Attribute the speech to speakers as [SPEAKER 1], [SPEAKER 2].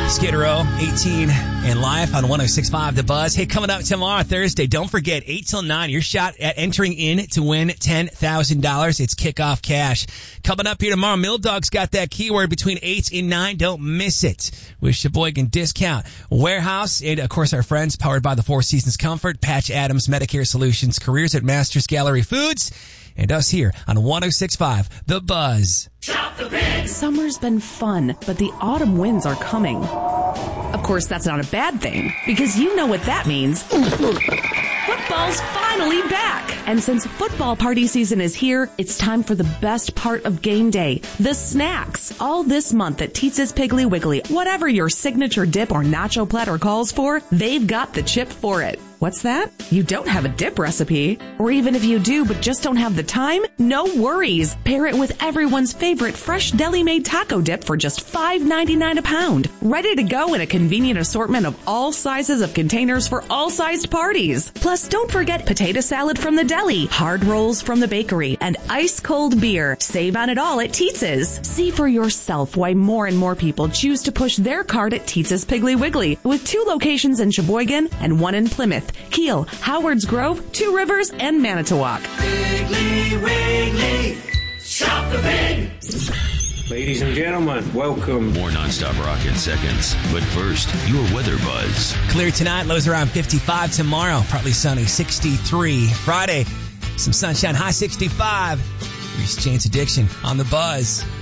[SPEAKER 1] Skid Row, 18 and live on 106.5 The Buzz. Hey, coming up tomorrow, Thursday, don't forget, 8 till 9, your shot at entering in to win $10,000. It's kickoff cash. Coming up here tomorrow, Mill Dog's got that keyword between 8 and 9. Don't miss it. With Sheboygan Discount Warehouse and, of course, our friends powered by the Four Seasons Comfort, Patch Adams Medicare Solutions, careers at Masters Gallery Foods, and us here on 106.5 The Buzz.
[SPEAKER 2] Shop the Big!
[SPEAKER 3] Summer's been fun, but the autumn winds are coming. Of course, that's not a bad thing, because you know what that means. Football's finally back! And since football party season is here, it's time for the best part of game day, the snacks. All this month at Teetz's Piggly Wiggly, whatever your signature dip or nacho platter calls for, they've got the chip for it. What's that? You don't have a dip recipe? Or even if you do but just don't have the time? No worries. Pair it with everyone's favorite fresh deli-made taco dip for just $5.99 a pound. Ready to go in a convenient assortment of all sizes of containers for all sized parties. Plus, don't forget potato salad from the deli, hard rolls from the bakery, and ice-cold beer. Save on it all at Teetz's. See for yourself why more and more people choose to push their cart at Teetz's Piggly Wiggly, with 2 locations in Sheboygan and 1 in Plymouth, Kiel, Howards Grove, 2 Rivers, and Manitowoc.
[SPEAKER 2] Piggly Wiggly, shop the big!
[SPEAKER 4] Ladies and gentlemen, welcome.
[SPEAKER 5] More nonstop rock in seconds. But first, your weather buzz.
[SPEAKER 1] Clear tonight, lows around 55 tomorrow. Partly sunny, 63. Friday, some sunshine, high 65. Here's Jane's Addiction on The Buzz.